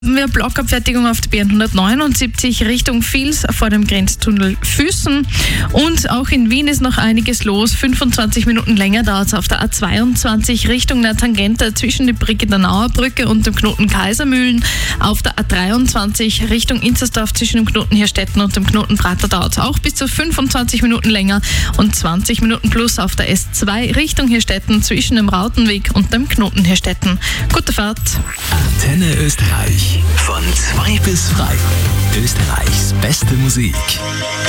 Wir Blockabfertigung auf der B179 Richtung Vils vor dem Grenztunnel Füssen. Und auch in Wien ist noch einiges los. 25 Minuten länger dauert es auf der A22 Richtung der Tangente zwischen der Brigittenauer Brücke und dem Knoten Kaisermühlen. Auf der A23 Richtung Inzersdorf zwischen dem Knoten Hirstetten und dem Knoten Prater dauert es auch bis zu 25 Minuten länger und 20 Minuten plus auf der S2 Richtung Hirstetten zwischen dem Rautenweg und dem Knoten Hirstetten. Gute Fahrt! Antenne Österreich. Von 2 bis frei. Österreichs beste Musik.